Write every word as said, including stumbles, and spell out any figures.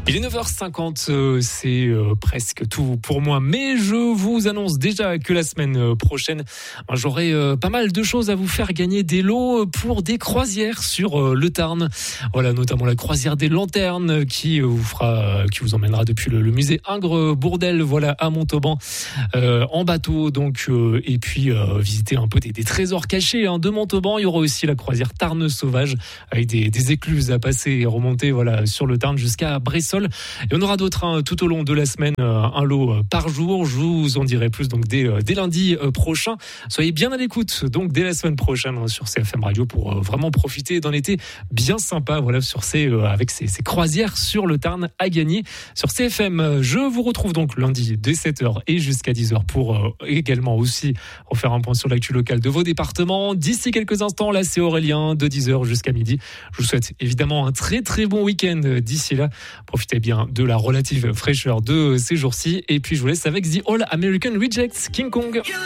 Il est neuf heures cinquante, euh, c'est euh, presque tout pour moi, mais je vous annonce déjà que la semaine prochaine, j'aurai euh, pas mal de choses à vous faire gagner des lots pour des croisières sur euh, le Tarn. Voilà, notamment la croisière des Lanternes qui euh, vous fera, qui vous emmènera depuis le, le musée Ingres-Bourdelle, voilà, à Montauban, euh, en bateau, donc, euh, et puis euh, visiter un peu des, des trésors cachés hein, de Montauban. Il y aura aussi la croisière Tarn Sauvage avec des, des écluses à passer et remonter, voilà, sur le Tarn jusqu'à Bressol. Et on aura d'autres hein, tout au long de la semaine, euh, un lot euh, par jour. Je vous en dirai plus donc dès, euh, dès lundi euh, prochain. Soyez bien à l'écoute donc dès la semaine prochaine hein, sur C F M Radio pour euh, vraiment profiter d'un été bien sympa. Voilà, sur ces euh, avec ces, ces croisières sur le Tarn à gagner sur C F M. Je vous retrouve donc lundi dès sept heures et jusqu'à dix heures pour euh, également aussi refaire un point sur l'actu locale de vos départements. D'ici quelques instants, là c'est Aurélien de dix heures jusqu'à midi. Je vous souhaite évidemment un très très bon week-end d'ici là. Profitez bien de la relative fraîcheur de ces jours-ci. Et puis je vous laisse avec The All American Rejects, King Kong.